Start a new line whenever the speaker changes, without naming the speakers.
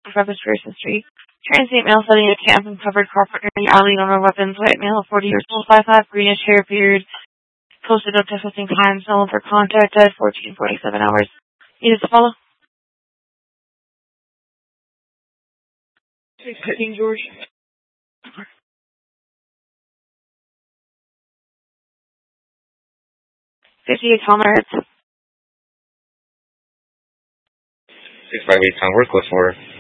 Registration Street. Transient male setting a camp and covered carpet near the alley, owner weapons, white male, 40 years old, 5'5", greenish hair, beard, posted no test missing time, known for contact at 14:47 hours. Needed to follow? King George. 58 Palmer.
658 Tom Work, what's for?